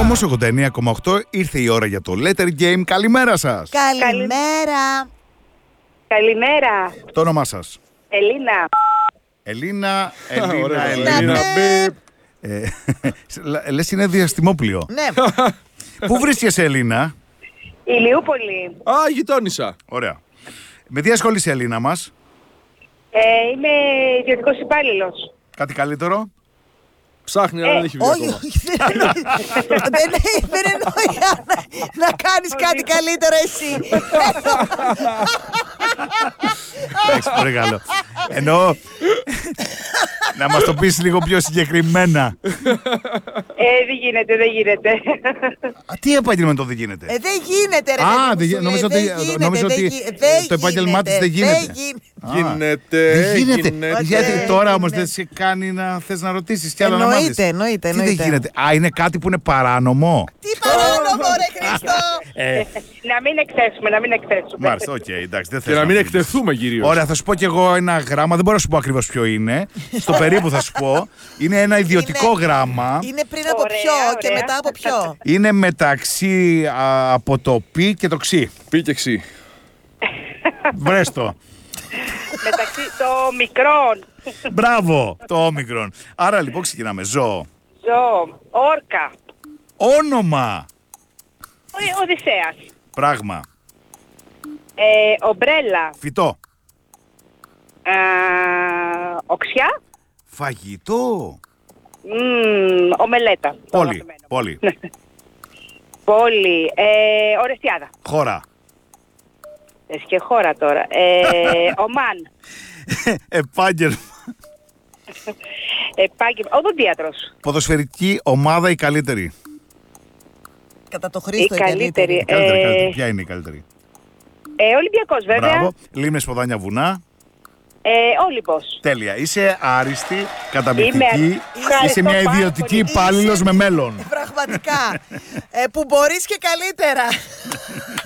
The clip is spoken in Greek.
Δρόμος 89,8, ήρθε η ώρα για το Letter Game. Καλημέρα σας. Καλημέρα. Καλημέρα. Το όνομά σας? Ελίνα. Ελίνα. Λες είναι διαστημόπλιο. Ναι. Πού βρίσκεσαι, Ελίνα? Ηλιούπολη. Α, γειτόνισσα. Ωραία. Με τι ασχολείσαι, Ελίνα μας? Είμαι ιδιωτικός υπάλληλος. Κάτι καλύτερο? Ψάχνει, αλλά δεν έχει βγει Όχι, ακόμα. όχι, δεν εννοεί να κάνεις κάτι καλύτερο εσύ. Εντάξει, πολύ καλό. Εννοώ να μας το πεις λίγο πιο συγκεκριμένα. Δεν γίνεται, δεν γίνεται. Τι επάγγελμα δεν γίνεται? Δεν γίνεται ρε. Α, παιδί μου, νόμιζα σου λέει, ότι- δεν νόμιζα γίνεται, ότι δεν το επάγγελμά της δεν γίνεται. Γίνεται. Δεν γίνεται. γίνεται. Γιατί τώρα όμως γίνεται. δεν σε κάνει να θες να ρωτήσεις κι άλλα να μάθεις. Εννοείται. Τι δεν γίνεται? Α, είναι κάτι που είναι παράνομο. Τι παράνομο ρε Χριστό. Να μην εκθέσουμε. Μάλιστα, οκ, εντάξει, δεν θες Και να μην πεις. εκτεθούμε κυρίως. Ωραία, θα σου πω κι εγώ ένα γράμμα, δεν μπορώ να σου πω ακριβώς ποιο είναι. Στο περίπου θα σου πω. Είναι ένα ιδιωτικό γράμμα. Είναι πριν από Ωραία, ποιο και ωραία. μετά από ποιο. Είναι μεταξύ από το πι και το ξι. Πει και εξή. Βρες το. Μεταξύ των μικρών. Μπράβο, το όμικρον. Άρα λοιπόν ξεκινάμε. Ζώο. Ζώο. Όρκα. Όνομα. Οδυσσέας. Πράγμα. Ομπρέλα. Φυτό. Οξιά. Φαγητό. Ομελέτα. Το Πόλη. αγαπημένο. Πόλη. Πόλη. Ορεστιάδα. Χώρα. Θες και χώρα τώρα. Ομάν. Επάγγελμα. Επάγγελμα. Οδοντίατρος. Ποδοσφαιρική ομάδα η καλύτερη. Κατά το Χρήστο η καλύτερη. καλύτερη. Καλύτερη. Ποια είναι η καλύτερη? Ολυμπιακός βέβαια. Μπράβο. Λίμνες, ποδάνια, βουνά. Όλυμπος. Τέλεια. Είσαι άριστη, καταπληκτική. Ευχαριστώ Είσαι μια πάρα ιδιωτική πολύ. υπάλληλος με μέλλον. Πραγματικά. Που μπορείς και καλύτερα.